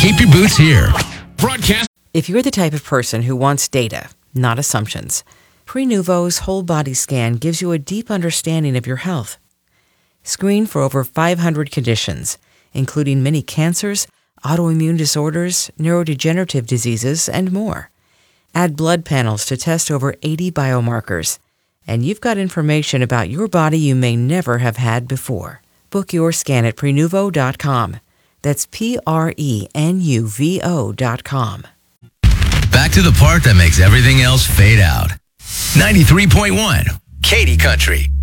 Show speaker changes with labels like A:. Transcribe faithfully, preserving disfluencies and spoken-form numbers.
A: Keep your boots here. Broadcast.
B: If you're the type of person who wants data, not assumptions, Prenuvo's whole body scan gives you a deep understanding of your health. Screen for over five hundred conditions, including many cancers, autoimmune disorders, neurodegenerative diseases, and more. Add blood panels to test over eighty biomarkers, and you've got information about your body you may never have had before. Book your scan at Prenuvo dot com. That's P R E N U V O dot com.
A: Back to the part that makes everything else fade out. ninety-three point one, Katy Country.